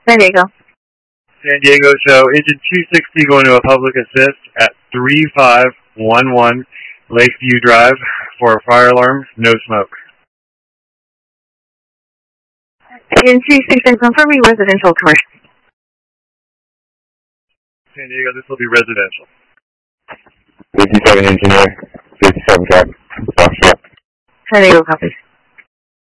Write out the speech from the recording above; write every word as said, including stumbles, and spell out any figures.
San Diego. San Diego, show engine two sixty going to a public assist at three five one one Lakeview Drive for a fire alarm, no smoke. Engine two sixty, confirming residential commercial. San Diego, this will be residential. fifty-seven engineer, fifty-seven track, Foxtrot. San Diego copies.